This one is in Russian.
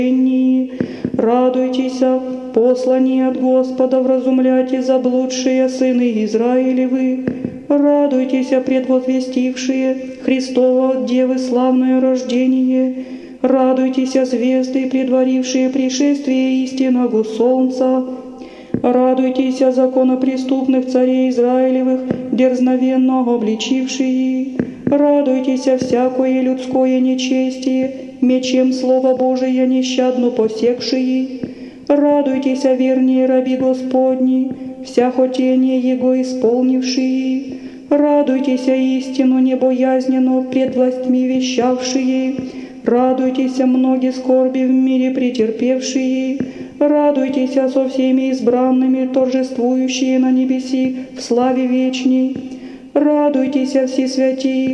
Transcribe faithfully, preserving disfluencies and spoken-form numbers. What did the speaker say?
Радуйтесь, посланные от Господа, вразумляйте заблудшие сыны Израилевы. Радуйтесь, предвозвестившие Христово от Девы славное рождение. Радуйтесь, звезды, предварившие пришествие истинного солнца. Радуйтесь, законопреступных царей Израилевых, дерзновенно обличившие. Радуйтесь, всякое людское нечестие, мечем Слово Божие нещадно посекшие. Радуйтесь, вернее раби Господни, вся хотение Его исполнившие. Радуйтесь, истину небоязненно пред властьми вещавшие. Радуйтесь, многие скорби в мире претерпевшие. Радуйтесь со всеми избранными, торжествующие на небеси в славе вечней. Радуйтесь, все святые,